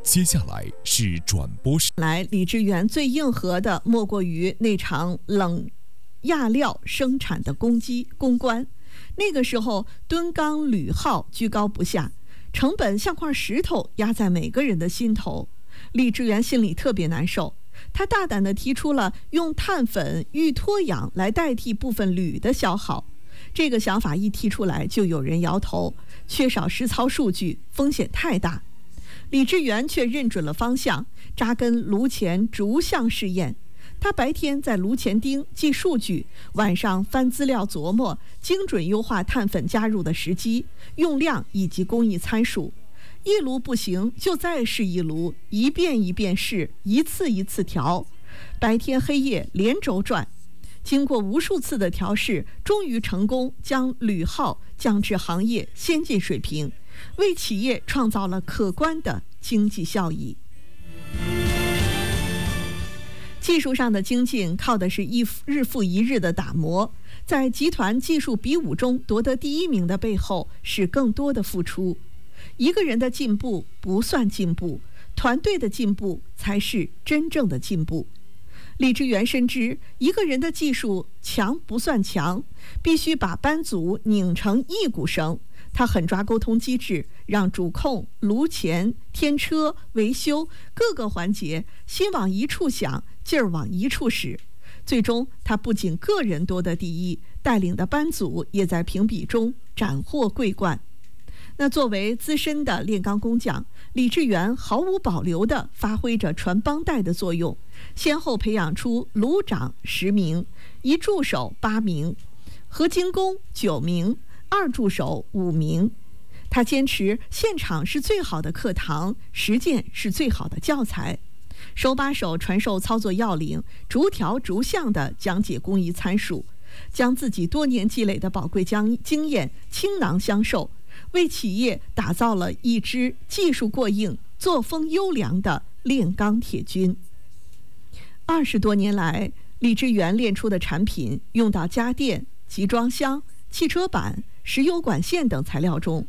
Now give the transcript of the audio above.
接下来是转播时。 李志源最硬核的莫过于那场冷轧料生产的攻关。那个时候吨钢铝耗居高不下，成本像块石头压在每个人的心头。李志源心里特别难受，他大胆地提出了用碳粉预脱氧来代替部分铝的消耗。这个想法一提出来，就有人摇头，缺少实操数据，风险太大。李志源却认准了方向，扎根炉前逐项试验。他白天在炉前盯记数据，晚上翻资料琢磨，精准优化碳粉加入的时机、用量以及工艺参数。一炉不行就再试一炉，一遍一遍试，一次一次调，白天黑夜连轴转。经过无数次的调试，终于成功将铝耗降至行业先进水平，为企业创造了可观的经济效益。技术上的精进靠的是日复一日的打磨，在集团技术比武中夺得第1名的背后是更多的付出。一个人的进步不算进步，团队的进步才是真正的进步。李志源深知，一个人的技术强不算强，必须把班组拧成一股绳。他狠抓沟通机制，让主控、炉前、天车、维修各个环节心往一处想，劲儿往一处使。最终，他不仅个人夺得第1，带领的班组也在评比中斩获桂冠。那作为资深的炼钢工匠，李志源毫无保留地发挥着传帮带的作用，先后培养出炉长10名，一助手8名，合金工9名，2助手5名。他坚持现场是最好的课堂，实践是最好的教材，手把手传授操作要领，逐条逐项地讲解工艺参数，将自己多年积累的宝贵经验倾囊相授，为企业打造了一支技术过硬、作风优良的炼钢铁军。20多年来，李志源炼出的产品用到家电、集装箱、汽车板、石油管线等材料中，